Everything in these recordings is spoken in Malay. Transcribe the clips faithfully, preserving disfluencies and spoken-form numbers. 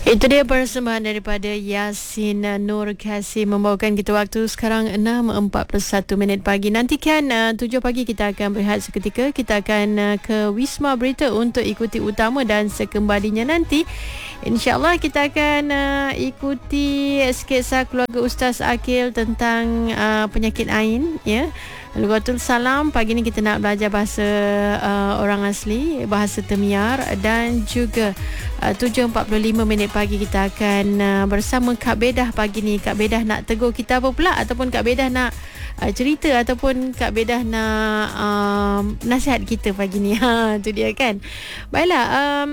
Itu dia persembahan daripada Yasin Nur Kasih membawakan kita waktu sekarang enam empat puluh satu minit pagi. Nantikan uh, tujuh pagi kita akan berehat seketika. Kita akan uh, ke Wisma Berita untuk ikuti utama dan sekembalinya nanti InsyaAllah kita akan uh, ikuti sketsa keluarga Ustaz Akil tentang uh, penyakit ain, ya. Lugatul Salam, pagi ni kita nak belajar bahasa uh, orang asli, bahasa Temiar, dan juga uh, tujuh empat puluh lima minit pagi kita akan uh, bersama Kak Bedah pagi ni. Kak Bedah nak tegur kita apa pula, ataupun Kak Bedah nak uh, cerita, ataupun Kak Bedah nak uh, nasihat kita pagi ni. Ha, tu dia kan. Baiklah, um,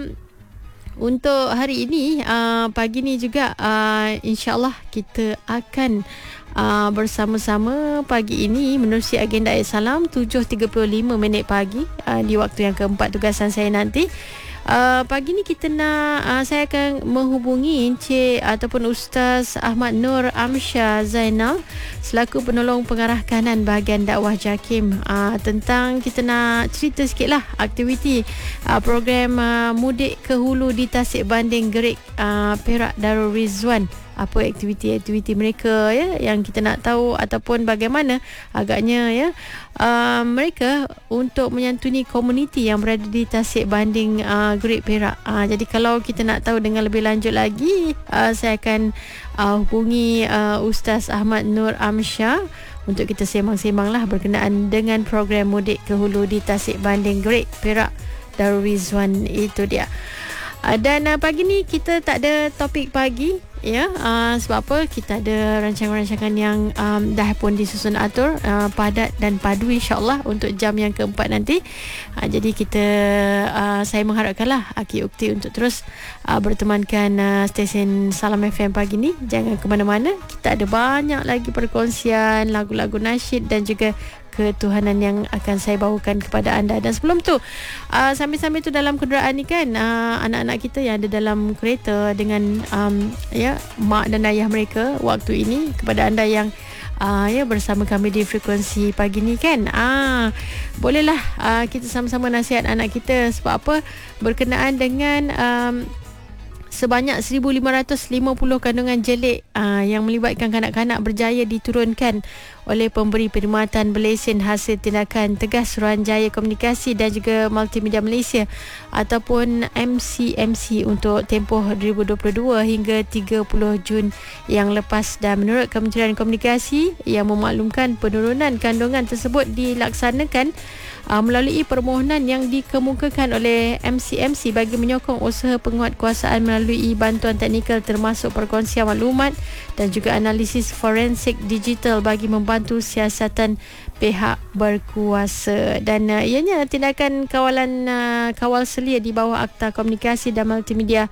untuk hari ini uh, pagi ni juga uh, insyaAllah kita akan Uh, bersama-sama pagi ini menerusi agenda Ayat Salam tujuh tiga puluh lima minit pagi uh, di waktu yang keempat tugasan saya nanti. Uh, pagi ni kita nak uh, saya akan menghubungi Encik ataupun Ustaz Ahmad Nur Amsyah Zainal selaku penolong pengarah kanan bahagian dakwah JAKIM, uh, tentang kita nak cerita sikit lah aktiviti uh, program uh, mudik ke hulu di Tasik Banding Gerik uh, Perak Darul Rizwan. Apa aktiviti-aktiviti mereka, ya, yang kita nak tahu, ataupun bagaimana agaknya, ya, uh, mereka untuk menyantuni komuniti yang berada di Tasik Banding uh, Gerik Perak. Uh, jadi kalau kita nak tahu dengan lebih lanjut lagi, uh, saya akan uh, hubungi uh, Ustaz Ahmad Nur Amsyah untuk kita sembang-sembang lah berkenaan dengan program mudik ke hulu di Tasik Banding Gerik Perak Darul Rizwan. Itu dia. Uh, dan uh, pagi ni kita tak ada topik pagi, ya, uh, sebab apa, kita ada rancangan-rancangan yang um, dah pun disusun atur, uh, padat dan padu insyaAllah untuk jam yang keempat nanti. uh, Jadi kita uh, saya mengharapkanlah Aki Ukti untuk terus uh, bertemankan uh, stesen Salam F M pagi ni. Jangan ke mana-mana, kita ada banyak lagi perkongsian lagu-lagu nasyid dan juga ketuhanan yang akan saya bawakan kepada anda. Dan sebelum tu, uh, sambil-sambil tu dalam kenderaan ni kan, uh, anak-anak kita yang ada dalam kereta dengan um, ya, mak dan ayah mereka waktu ini, kepada anda yang uh, ya, bersama kami di frekuensi pagi ni kan, uh, bolehlah uh, kita sama-sama nasihat anak kita. Sebab apa? Berkenaan dengan um, sebanyak seribu lima ratus lima puluh kandungan jelik aa, yang melibatkan kanak-kanak berjaya diturunkan oleh pemberi perkhidmatan berlesen hasil tindakan tegas Suruhanjaya Komunikasi dan juga Multimedia Malaysia ataupun M C M C untuk tempoh dua ribu dua puluh dua hingga tiga puluh Jun yang lepas. Dan menurut Kementerian Komunikasi yang memaklumkan penurunan kandungan tersebut dilaksanakan Uh, melalui permohonan yang dikemukakan oleh M C M C bagi menyokong usaha penguatkuasaan melalui bantuan teknikal termasuk perkongsian maklumat dan juga analisis forensik digital bagi membantu siasatan pihak berkuasa. Dan uh, ianya tindakan kawalan uh, kawal selia di bawah Akta Komunikasi dan Multimedia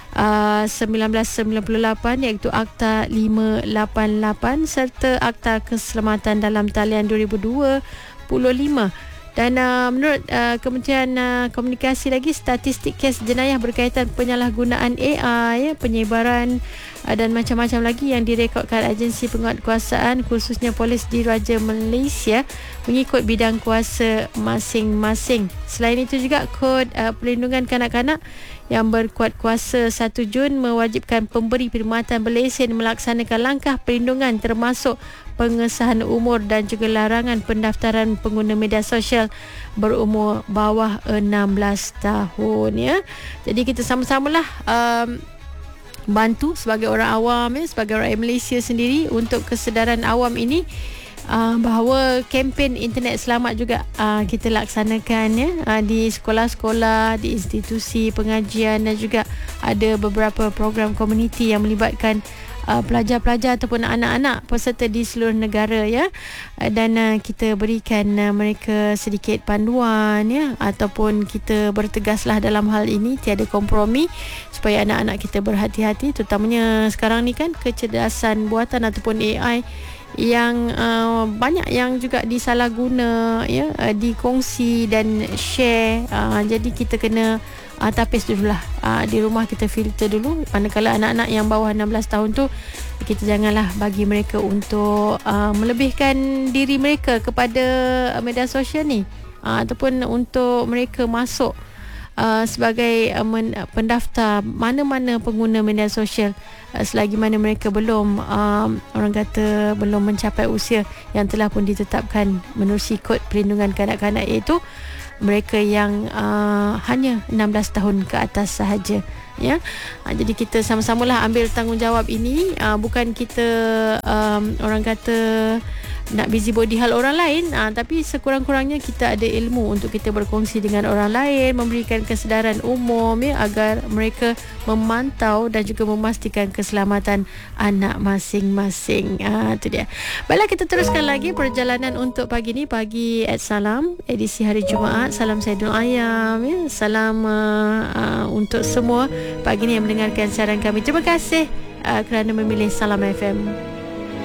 Uh, seribu sembilan ratus sembilan puluh lapan, iaitu Akta lima lapan lapan serta Akta Keselamatan dalam Talian dua ribu dua puluh lima. Dan uh, menurut uh, Kementerian uh, Komunikasi lagi, statistik kes jenayah berkaitan penyalahgunaan A I, ya, penyebaran uh, dan macam-macam lagi yang direkodkan agensi penguatkuasaan khususnya Polis Diraja Malaysia mengikut bidang kuasa masing-masing. Selain itu juga kod uh, perlindungan kanak-kanak yang berkuat kuasa satu Jun mewajibkan pemberi perkhidmatan berlesen melaksanakan langkah perlindungan termasuk pengesahan umur dan juga larangan pendaftaran pengguna media sosial berumur bawah enam belas tahun, ya. Jadi kita sama-samalah um, bantu sebagai orang awam, ya, sebagai rakyat Malaysia sendiri untuk kesedaran awam ini. Uh, bahawa kempen internet selamat juga uh, kita laksanakan, ya, uh, di sekolah-sekolah, di institusi pengajian, dan juga ada beberapa program komuniti yang melibatkan uh, pelajar-pelajar ataupun anak-anak peserta di seluruh negara, ya. Uh, dan uh, kita berikan uh, mereka sedikit panduan, ya, ataupun kita bertegaslah dalam hal ini tiada kompromi supaya anak-anak kita berhati-hati, terutamanya sekarang ni kan kecerdasan buatan ataupun A I yang uh, banyak yang juga disalahguna, ya, uh, dikongsi dan share. Uh, jadi kita kena uh, tapis dululah. Uh, di rumah kita filter dulu. Manakala anak-anak yang bawah enam belas tahun tu, kita janganlah bagi mereka untuk uh, melebihkan diri mereka kepada uh, media sosial ni, uh, ataupun untuk mereka masuk uh, sebagai uh, men, uh, pendaftar mana-mana pengguna media sosial, uh, selagi mana mereka belum um, orang kata belum mencapai usia yang telah pun ditetapkan menerusi kod perlindungan kanak-kanak, iaitu mereka yang uh, hanya enam belas tahun ke atas sahaja, ya. Uh, jadi kita sama-samalah ambil tanggungjawab ini, uh, bukan kita um, orang kata nak busybody hal orang lain, uh, tapi sekurang-kurangnya kita ada ilmu untuk kita berkongsi dengan orang lain, memberikan kesedaran umum, ya, agar mereka memantau dan juga memastikan keselamatan anak masing-masing. Ah, itu dia. Baiklah, kita teruskan lagi perjalanan untuk pagi ni, pagi at Salam, edisi hari Jumaat. Salam Saidul Ayam, ya. Salam uh, uh, untuk semua pagi ni yang mendengarkan siaran kami. Terima kasih uh, kerana memilih Salam F M.